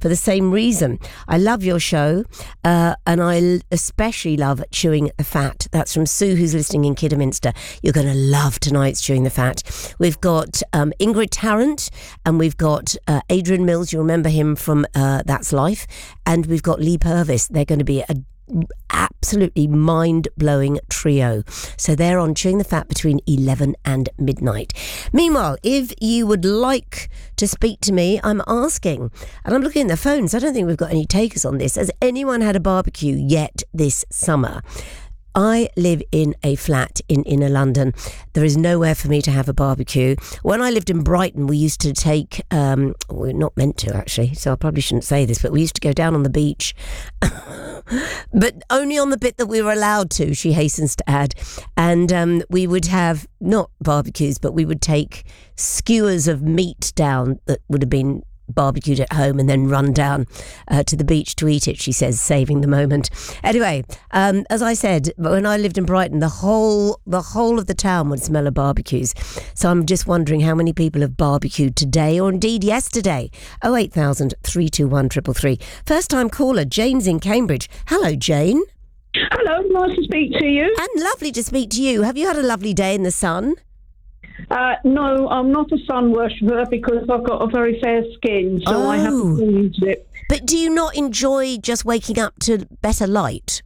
for the same reason. I love your show, and I especially love Chewing the Fat. That's from Sue, who's listening in Kidderminster. You're going to love tonight's Chewing the Fat. We've got Ingrid Tarrant, and we've got Adrian Mills. You remember him from That's Life. And we've got Lee Purvis. They're going to be a absolutely mind-blowing trio. So they're on Chewing the Fat between 11 and midnight. Meanwhile, if you would like to speak to me, I'm asking, and I'm looking at the phones, I don't think we've got any takers on this. Has anyone had a barbecue yet this summer? I live in a flat in inner London. There is nowhere for me to have a barbecue. When I lived in Brighton, we used to take, we're not meant to actually, so I probably shouldn't say this, but we used to go down on the beach, but only on the bit that we were allowed to, she hastens to add. And we would have, not barbecues, but we would take skewers of meat down that would have been barbecued at home and then run down to the beach to eat it, she says, saving the moment. Anyway, as I said, when I lived in Brighton, the whole of the town would smell of barbecues. So I'm just wondering how many people have barbecued today or indeed yesterday. 08000 321 333. First time caller, Jane's in Cambridge. Hello, Jane. Hello, nice to speak to you. And lovely to speak to you. Have you had a lovely day in the sun? No, I'm not a sun worshipper because I've got a very fair skin, so I haven't used it. But do you not enjoy just waking up to better light?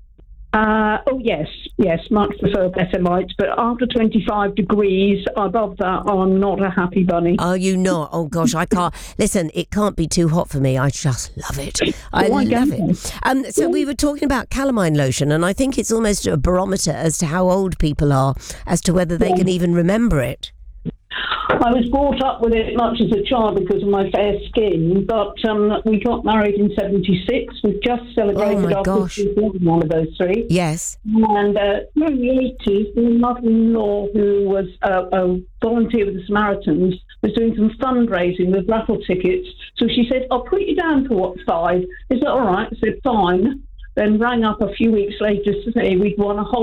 Yes, much prefer better light, but after 25 degrees, above that, I'm not a happy bunny. Are you not? Oh gosh, I can't. Listen, it can't be too hot for me. I just love it. I love it. So we were talking about calamine lotion, and I think it's almost a barometer as to how old people are, as to whether they can even remember it. I was brought up with it much as a child because of my fair skin, but we got married in 76. We've just celebrated our 50th one anniversary. Yes. And during the 80s, my mother-in-law, who was a volunteer with the Samaritans, was doing some fundraising with raffle tickets. So she said, I'll put you down for 5. Is that all right? I said, fine. Then rang up a few weeks later to say we'd won a whole